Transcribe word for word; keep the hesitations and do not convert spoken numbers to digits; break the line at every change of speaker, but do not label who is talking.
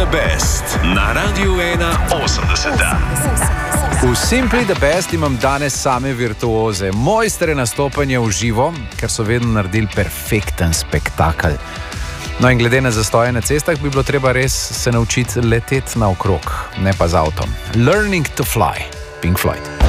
Best na Radiu ena osemdeset.
V Simply the Best imam danes same virtuoze, mojstre nastopanja v živo, ker so vedno naredili perfekten spektakel. No in glede na zastoje na cestah bi bilo treba res se naučiti leteti naokrog, ne pa z avtom. Learning to fly, Pink Floyd.